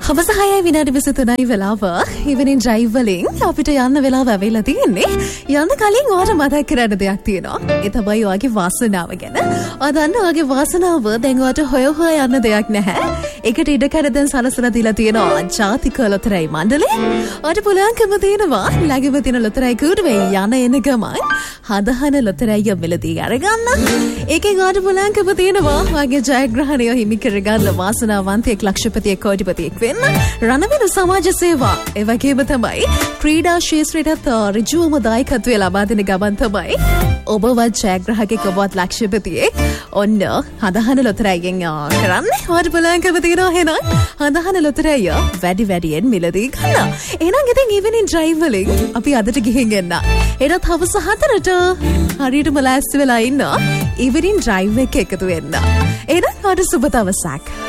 හවස 6 විනාඩි 23යි වෙලාව. ඉවෙනින් ඩ්‍රයිව් වලින් අපිට යන්න වෙලාව වෙලා තියෙන්නේ. යන්න කලින් ඔයාලට මතක් කරගන්න දෙයක් තියෙනවා. ඒ තමයි ඔයාගේ වාසනාව ගැන. ඔයා දන්න ඔයාගේ වාසනාව දැන් ඔයාට හොය යන්න දෙයක් නැහැ. ඒකට ඉඩකඩ දැන් සලසලා දීලා තියෙනවා ජාතික ලොතරැයි මණ්ඩලය. ඔයාට පුළුවන්කම තියෙනවා ළඟම තියෙන ලොතරැයි කූඩුවේ යන එන ගමන් හදහන ලොතරැයි මිලදී අරගන්න. ඒකෙන් ඔයාට පුළුවන්කම තියෙනවා ඔයාගේ ජයග්‍රහණය හිමි කරගන්න වාසනාවන්තයෙක් ලක්ෂපතියෙක් කෝටිපතියෙක් වෙන්න. රණවිරු සමාජ සේවා ඒ වගේම තමයි ක්‍රීඩා ශාස්ත්‍රයට ඍජුවම දායකත්වය ලබා දෙන ගමන් තමයි ඔබවත් ජයග්‍රාහකෙක් ඔබවත් ලක්ෂපතියෙක් ඔන්න හදහන ලොතරැයියෙන් කරන්නේ. ඔයාට පුළුවන්කම තියෙනවා එහෙනම් හදහන ලොතරැයිය වැඩියෙන් මිලදී ගන්න. එහෙනම් ඉතින් ඉවෙනින් ඩ්‍රයිව් වලින් අපි අදට ගිහින් එන්න. එනත් හවස 4ට හරියටම ලෑස්ති වෙලා ඉන්න ඉවෙනින් ඩ්‍රයිව් එක එකතු වෙන්න. එහෙනම් ඔයාට සුබ දවසක්.